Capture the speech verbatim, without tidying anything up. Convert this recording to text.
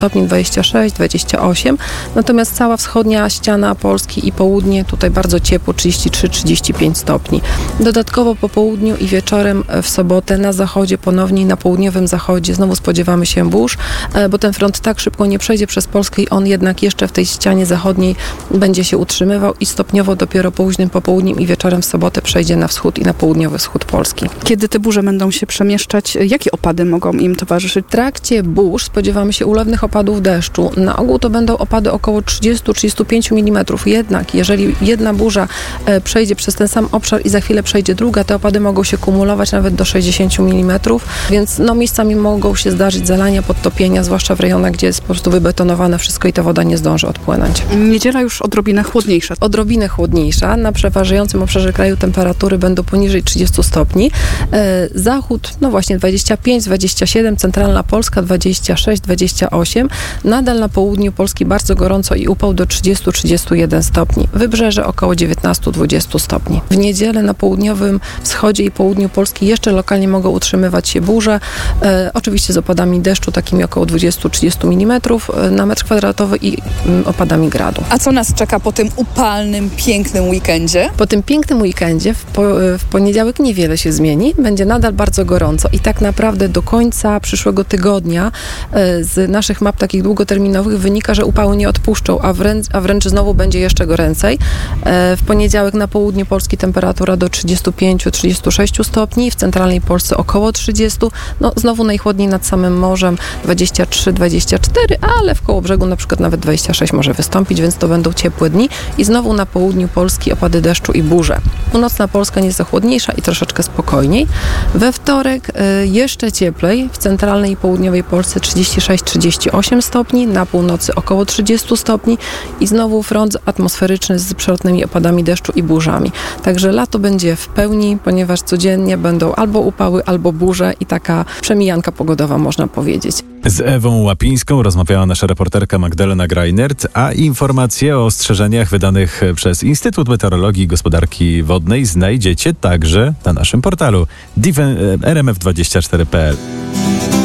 stopni, dwadzieścia sześć, dwadzieścia osiem, natomiast cała wschodnia ściana Polski i południe tutaj bardzo ciepło, trzydzieści trzy, trzydzieści pięć stopni. Dodatkowo po południu i wieczorem w sobotę na zachodzie ponownie i na południowym zachodzie znowu spodziewamy się burz, bo ten front tak szybko nie przejdzie przez Polskę i on jednak jeszcze w tej ścianie zachodniej będzie się utrzymywał i stopniowo dopiero późnym popołudniem i wieczorem w sobotę przejdzie na wschód i na południowy wschód Polski. Kiedy te burze będą się przemieszczać, jakie opady mogą im towarzyszyć? W trakcie burz spodziewamy się ulewnych opadów deszczu. Na ogół to będą opady około trzydzieści do trzydziestu pięciu milimetrów. Jednak jeżeli jedna burza e, przejdzie przez ten sam obszar i za chwilę przejdzie druga, te opady mogą się kumulować nawet do sześćdziesięciu milimetrów, więc no, miejscami mogą się zdarzyć zalania, podtopienia, zwłaszcza w rejonach, gdzie jest po prostu wybetonowane wszystko i ta woda nie zdąży odpłynąć. Niedziela już odrobinę chłodniejsza. Odrobinę chłodniejsza. Na przeważającym obszarze kraju temperatury będą poniżej trzydziestu stopni. E, zachód, no właśnie dwadzieścia pięć, dwadzieścia siedem, centralna Polska dwadzieścia sześć, dwadzieścia osiem. Nadal na południu Polski bardzo gorąco i upał do trzydziestu do trzydziestu jeden stopni. Wybrzeże około dziewiętnaście do dwudziestu stopni. W niedzielę na południowym wschodzie i południu Polski jeszcze lokalnie mogą utrzymywać się burze. E, oczywiście z opadami deszczu takimi około dwudziestu do trzydziestu milimetrów na metr kwadratowy i mm, opadami gradu. A co nas czeka po tym upalnym, pięknym weekendzie? Po tym pięknym weekendzie w, po, w poniedziałek niewiele się zmieni. Będzie nadal bardzo gorąco i tak naprawdę do końca przyszłego tygodnia e, z naszych map takich długoterminowych wynika, że upały nie odpuszczą, a wręcz, a wręcz znowu będzie jeszcze goręcej. E, w poniedziałek na południu Polski temperatura do trzydziestu pięciu do trzydziestu sześciu stopni, w centralnej Polsce około trzydziestu. No znowu najchłodniej nad samym morzem dwadzieścia trzy, dwadzieścia cztery, ale w Kołobrzegu na przykład nawet dwadzieścia sześć może wystąpić, więc to będą ciepłe dni i znowu na południu Polski opady deszczu i burze. Północna Polska nieco chłodniejsza i troszeczkę spokojniej. We wtorek y, jeszcze cieplej, w centralnej i południowej Polsce trzydzieści sześć, trzydzieści osiem stopni, na północy około trzydziestu stopni i znowu front atmosferyczny z przelotnymi opadami deszczu i burzami. Także lato będzie w pełni, ponieważ codziennie będą albo upały, albo burze i taka przemijanka pogodowa, można powiedzieć. Z Ewą Łapińską rozmawiała nasza reporterka Magdalena Greinert, a informacje o ostrzeżeniach wydanych przez Instytut Meteorologii i Gospodarki Wodnej znajdziecie także na naszym portalu r m f dwadzieścia cztery kropka p l.